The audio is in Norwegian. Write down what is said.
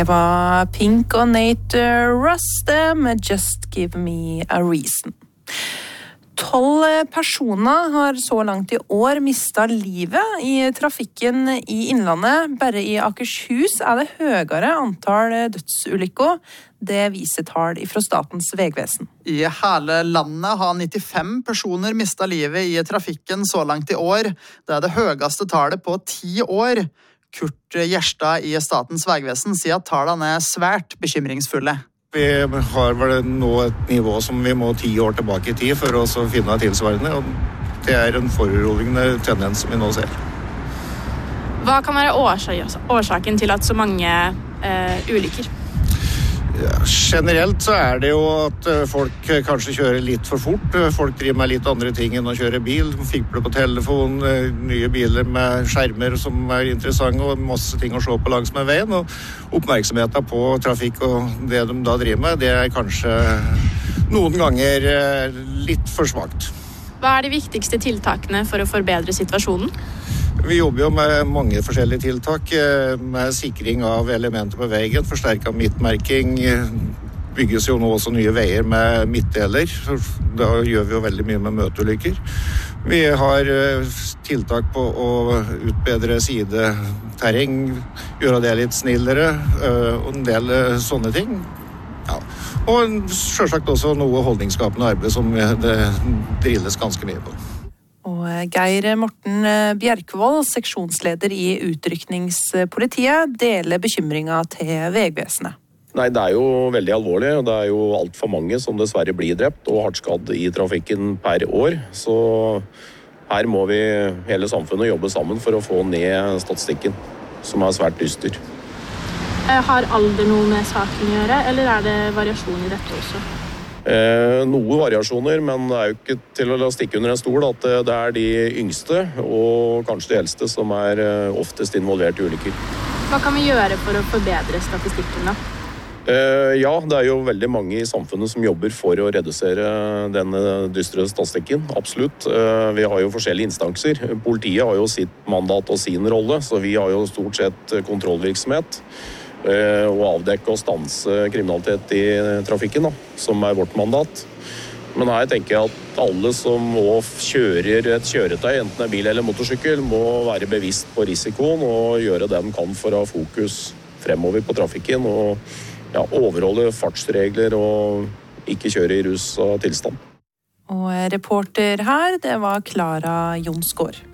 Det var Pink og Nate Russ med Just Give Me a Reason. 12 personer har så langt i år mistet livet i trafikken i Innlandet. Bare i Akershus det høyere antall dødsulykker. Det viser tall fra Statens vegvesen. I hele landet har 95 personer mistet livet i trafikken så langt i år. Det det høyeste tallet på 10 år. Kurt Gjerstad i Statens vegvesen sier at tallene svært bekymringsfulle. Vi har vel nå et nivå som vi må 10 år tilbake i tid for å finne tilsvarende, og det en foruroligende tendens som vi nå ser. Hva kan være årsaken til at så mange ulykker? Ja, generelt så det jo at folk kanskje kjører litt for fort. Folk driver med litt andre ting enn å kjøre bil. Fikler på telefon, nye biler med skjermer som interessante og masse ting å se på langs med veien. Og oppmerksomheten på trafikk og det de da driver med, det kanskje noen ganger litt for svakt. Hva de viktigste tiltakene for å forbedre situasjonen? Vi jobber jo med mange forskjellige tiltak, med sikring av elementer på veien, forsterket midtmerking, bygges jo nå også nye veier med midtdeler, da gjør vi jo veldig mye med møteulykker. Vi har tiltak på å utbedre sideterreng, gjøre det litt snillere, og en del sånne ting. Ja. Og selvsagt også noe holdningsskapende arbeid som det drilles ganske mye på. Og Geir Morten Bjerkvold, seksjonsleder i utrykningspolitiet, deler bekymringen til vegvesenet. Nei, det jo veldig alvorlig, og det jo alt for mange som dessverre blir drept og hardt skadd i trafikken per år. Så her må vi hele samfunnet jobbe sammen for å få ned statistikken, som svært dyster. Har alder noe med saken å gjøre, eller det variasjon i dette også? Noe variasjoner, men det jo ikke til å stikke under en stol at det de yngste og kanskje de eldste som oftest involvert i ulykker. Hva kan vi gjøre for å forbedre statistikken da? Ja, det jo veldig mange i samfunnet som jobber for å redusere denne dystre statistikken, absolutt. Vi har jo forskjellige instanser. Politiet har jo sitt mandat og sin rolle, så vi har jo stort sett kontrollvirksomhet. Og avdekke og stanse kriminalitet i trafikken, da, som vårt mandat. Men her tenker jeg at alle som må kjører et kjøretøy, enten bil eller motorsykkel, må være bevisst på risikoen og gjøre det de kan for å ha fokus fremover på trafikken og overholde fartsregler og ikke kjøre i rus og tilstand. Og reporter her, det var Klara Jonsgaard.